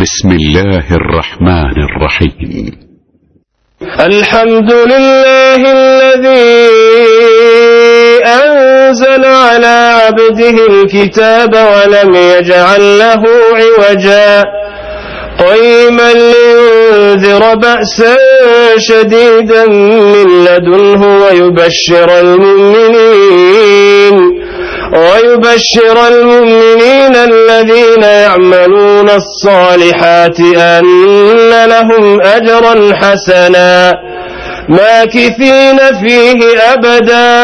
بسم الله الرحمن الرحيم. الحمد لله الذي أنزل على عبده الكتاب ولم يجعل له عوجا قيما لينذر بأسا شديدا من لدنه ويبشر المؤمنين الذين يعملون الصالحات أن لهم أجرا حسنا ماكثين فيه أبدا